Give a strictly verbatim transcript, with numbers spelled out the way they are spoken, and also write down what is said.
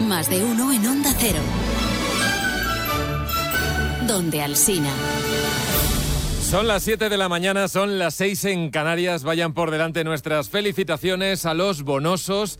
Más de uno en Onda Cero. Donde Alsina. Son las siete de la mañana, son las seis en Canarias. Vayan por delante nuestras felicitaciones a los bonosos